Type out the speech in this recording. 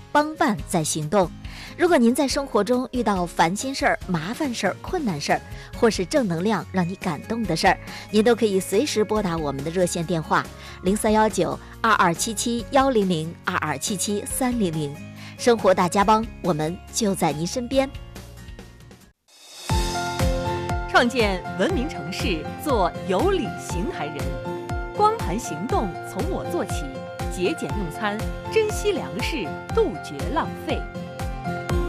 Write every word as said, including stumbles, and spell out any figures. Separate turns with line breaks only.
帮办在行动。如果您在生活中遇到烦心事儿、麻烦事儿、困难事儿，或是正能量让你感动的事儿，您都可以随时拨打我们的热线电话零三幺九二二七七幺零零二二七七三零零。生活大家帮，我们就在您身边。
创建文明城市，做有理行台人。光盘行动从我做起，节俭用餐，珍惜粮食，杜绝浪费。